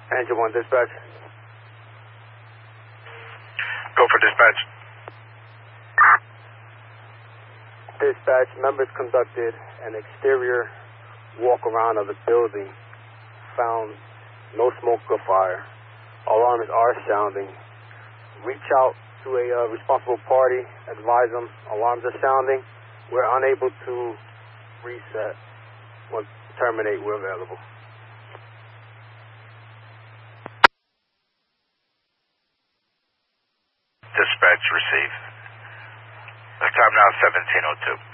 Engine 1 dispatch. Go for dispatch. Dispatch, members conducted an exterior walk around of the building. Found no smoke or fire. Alarms are sounding. Reach out to a responsible party, advise them alarms are sounding. We're unable to reset. Once terminate, we're available. Dispatch, receive. The time now is 17:02.